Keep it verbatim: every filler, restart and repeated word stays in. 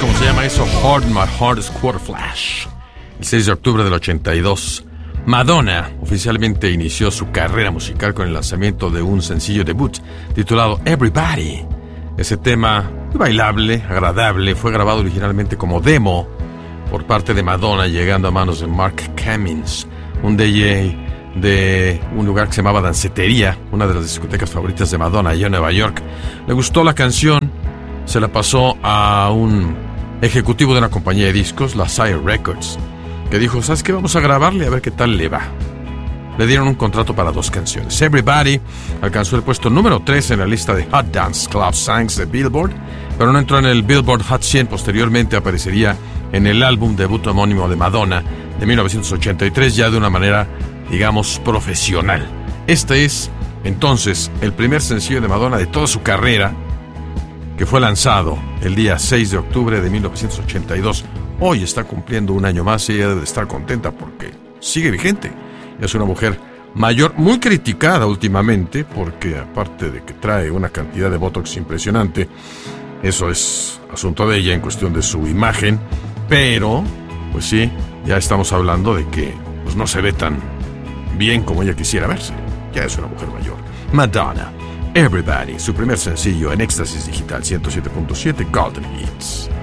como se llama eso, Hard My Hardest Quarter Flash. El seis de octubre del ochenta y dos, Madonna oficialmente inició su carrera musical con el lanzamiento de un sencillo debut titulado Everybody. Ese tema, muy bailable, agradable, fue grabado originalmente como demo por parte de Madonna, llegando a manos de Mark Cummins, un D J de un lugar que se llamaba Dancetería, una de las discotecas favoritas de Madonna allá en Nueva York. Le gustó la canción, se la pasó a un ejecutivo de una compañía de discos, la Sire Records, que dijo, ¿sabes qué? Vamos a grabarle a ver qué tal le va. Le dieron un contrato para dos canciones. Everybody alcanzó el puesto número tres en la lista de Hot Dance Club Songs de Billboard, pero no entró en el Billboard Hot cien. Posteriormente aparecería en el álbum debut homónimo de Madonna de mil novecientos ochenta y tres, ya de una manera, digamos, profesional. Este es, entonces, el primer sencillo de Madonna de toda su carrera, que fue lanzado el día seis de octubre de mil novecientos ochenta y dos. Hoy está cumpliendo un año más y ella debe estar contenta porque sigue vigente. Es una mujer mayor, muy criticada últimamente, porque aparte de que trae una cantidad de botox impresionante, eso es asunto de ella en cuestión de su imagen, pero, pues sí, ya estamos hablando de que pues, no se ve tan bien como ella quisiera verse. Ya es una mujer mayor. Madonna, Everybody, su primer sencillo en Éxtasis Digital ciento siete punto siete Golden Hits.